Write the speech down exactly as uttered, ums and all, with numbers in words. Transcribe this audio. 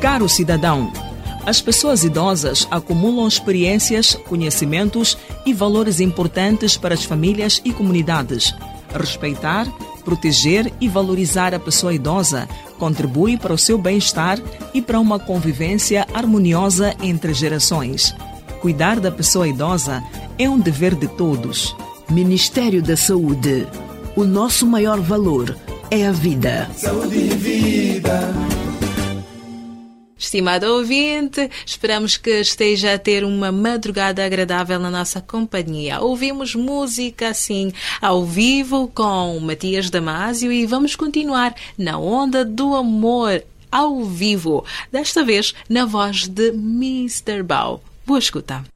Caro cidadão, as pessoas idosas acumulam experiências, conhecimentos e valores importantes para as famílias e comunidades. Respeitar, proteger e valorizar a pessoa idosa contribui para o seu bem-estar e para uma convivência harmoniosa entre gerações. Cuidar da pessoa idosa é um dever de todos. Ministério da Saúde. O nosso maior valor é a vida. Saúde e vida. Estimado ouvinte, esperamos que esteja a ter uma madrugada agradável na nossa companhia. Ouvimos música assim, ao vivo, com Matias Damasio, e vamos continuar na onda do amor, ao vivo, desta vez na voz de mister Bao. Boa escuta.